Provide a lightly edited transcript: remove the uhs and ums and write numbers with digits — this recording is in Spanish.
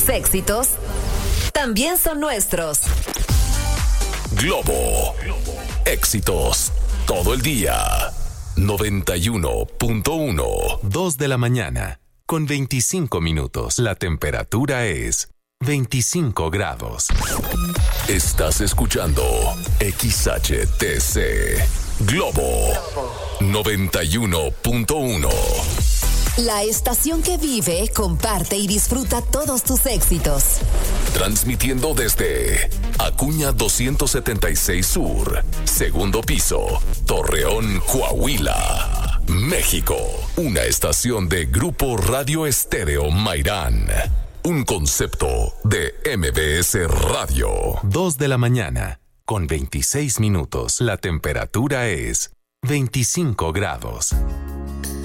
Tus éxitos también son nuestros. Globo. Éxitos todo el día. 91.1. 2 de la mañana, con 25 minutos. La temperatura es 25 grados. Estás escuchando XHTC. Globo 91.1. La estación que vive, comparte y disfruta todos tus éxitos. Transmitiendo desde Acuña 276 Sur, segundo piso, Torreón, Coahuila, México. Una estación de Grupo Radio Estéreo Mairán. Un concepto de MBS Radio. 2 de la mañana, con 26 minutos. La temperatura es 25 grados.